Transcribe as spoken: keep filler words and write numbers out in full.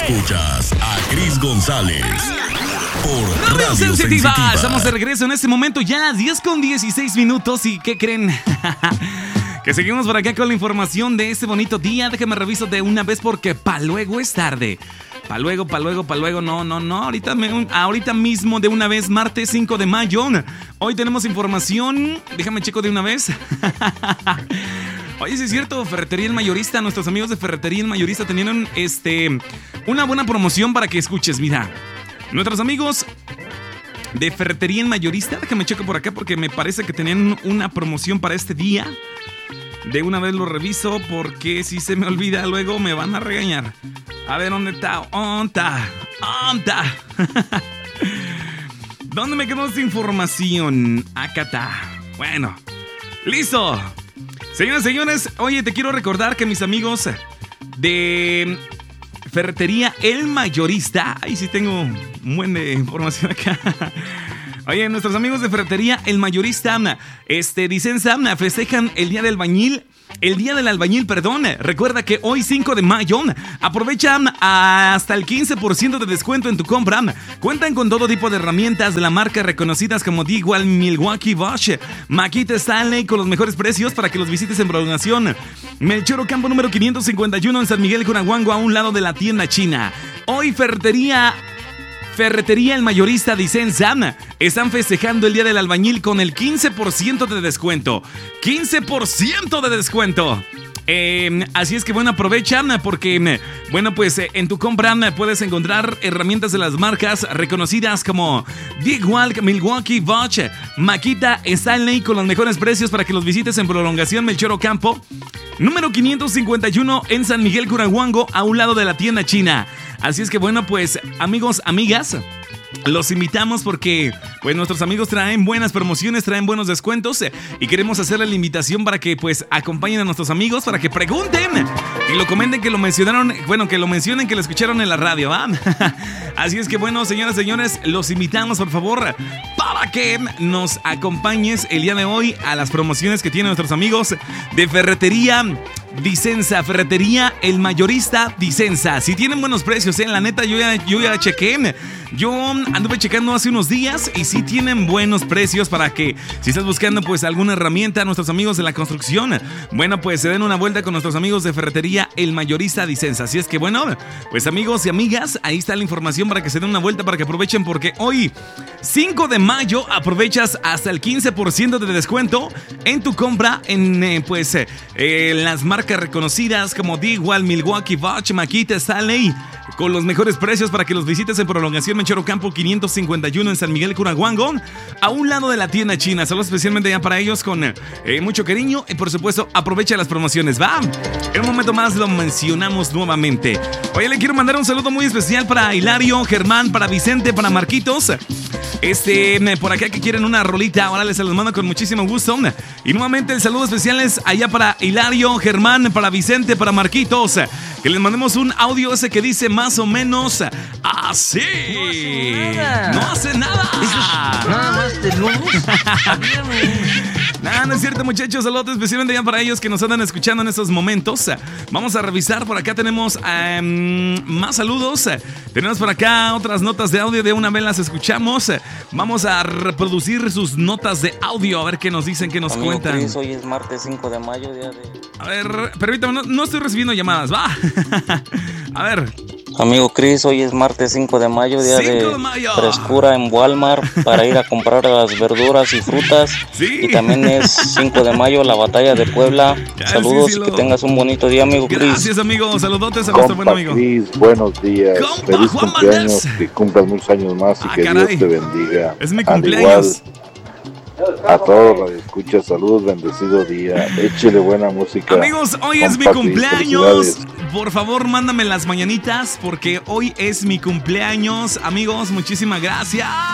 Escuchas a Cris González por Radio Sensitiva. Sensitiva. Estamos de regreso en este momento, ya a las diez con dieciséis minutos. ¿Y qué creen? Que seguimos por acá con la información de este bonito día. Déjame reviso de una vez porque pa' luego es tarde. Pa' luego, pa' luego, pa' luego, no, no, no. Ahorita, me, ahorita mismo de una vez, martes cinco de mayo. Hoy tenemos información. Déjame checo de una vez. Oye, sí es cierto, Ferretería El Mayorista. Nuestros amigos de Ferretería El Mayorista tenían este, una buena promoción para que escuches. Mira, nuestros amigos de Ferretería El Mayorista, déjame checo por acá porque me parece que tenían una promoción para este día. De una vez lo reviso porque si se me olvida luego me van a regañar. A ver, ¿dónde está? ¿Dónde está? ¿Dónde está? ¿Dónde me quedó esta información? Acá está. Bueno, listo. Señoras y señores, oye, te quiero recordar que mis amigos de Ferretería El Mayorista, ahí sí tengo un buen de información acá. Oye, nuestros amigos de Ferretería El Mayorista, este, Dicenza, festejan el Día del Albañil. El Día del Albañil, perdón. Recuerda que hoy cinco de mayo aprovechan hasta el quince por ciento de descuento en tu compra. Cuentan con todo tipo de herramientas de la marca reconocidas como Digwall, Milwaukee, Bosch, Makita, Stanley, con los mejores precios para que los visites en prolongación Melchor Ocampo número quinientos cincuenta y uno en San Miguel Conahuango, a un lado de la tienda china. Hoy Ferretería Ferretería El Mayorista Dicenza están festejando el Día del Albañil con el quince por ciento de descuento. quince por ciento de descuento. Eh, así es que bueno, aprovecha porque bueno, pues en tu compra puedes encontrar herramientas de las marcas reconocidas como Digwall, Milwaukee, Bosch, Makita, Stanley, con los mejores precios para que los visites en prolongación Melchor Ocampo número quinientos cincuenta y uno en San Miguel Conahuango, a un lado de la tienda china. Así es que bueno, pues amigos, amigas, los invitamos porque pues nuestros amigos traen buenas promociones, traen buenos descuentos y queremos hacerle la invitación para que pues acompañen a nuestros amigos, para que pregunten y lo comenten, que lo mencionaron, bueno, que lo mencionen, que lo escucharon en la radio, ¿va? Así es que bueno, señoras y señores, los invitamos por favor para que nos acompañes el día de hoy a las promociones que tienen nuestros amigos de Ferretería Dicenza, Ferretería El Mayorista Dicenza. Si tienen buenos precios, eh, la neta yo ya, yo ya chequé. Yo anduve checando hace unos días y sí tienen buenos precios para que si estás buscando pues alguna herramienta, nuestros amigos de la construcción, bueno, pues se den una vuelta con nuestros amigos de Ferretería El Mayorista Dicenza. Así es que bueno, pues amigos y amigas, ahí está la información para que se den una vuelta, para que aprovechen, porque hoy cinco de mayo aprovechas hasta el quince por ciento de descuento en tu compra en eh, pues eh, las marcas reconocidas como Digwall, Milwaukee, Bosch, Makita, Stanley, con los mejores precios para que los visites en prolongación Melchor Ocampo quinientos cincuenta y uno en San Miguel Conahuango, a un lado de la tienda china. Saludos especialmente ya para ellos con eh, mucho cariño y por supuesto aprovecha las promociones, ¿va? En un momento más lo mencionamos nuevamente. Oye, le quiero mandar un saludo muy especial para Hilario, Germán, para Vicente, para Marquitos. Este, por acá que quieren una rolita, ahora les se los mando con muchísimo gusto. Y nuevamente el saludo especial es allá para Hilario, Germán, para Vicente, para Marquitos. Que les mandemos un audio ese que dice más o menos así. No hace nada. No hace nada. Nada más de luz. No, no es cierto, muchachos. Saludos especialmente ya para ellos que nos andan escuchando en estos momentos. Vamos a revisar, por acá tenemos um, más saludos. Tenemos por acá otras notas de audio, de una vez las escuchamos. Vamos a reproducir sus notas de audio, a ver qué nos dicen, qué nos Amigo cuentan. Chris, hoy es martes cinco de mayo, día de... A ver, permítame, no, no estoy recibiendo llamadas, va. A ver. Amigo Chris, hoy es martes cinco de mayo, día cinco de, de mayo. Frescura en Walmart para ir a comprar las verduras y frutas. Sí. Y también es cinco de mayo, la batalla de Puebla. Ya, Saludos sí, sí, y que lo... tengas un bonito día, amigo Chris. Gracias, amigo. Saludotes a nuestro buen amigo. Chris, buenos días. Compa Feliz Juan cumpleaños, Valdés. que cumplas muchos años más y Ah, que caray. Dios te bendiga. Es mi Al cumpleaños. igual, a todos los escuchas, saludos, bendecido día. Échele buena música. Amigos, hoy es mi Compa Chris, cumpleaños. felicidades. Por favor, mándame las mañanitas porque hoy es mi cumpleaños. Amigos, muchísimas gracias.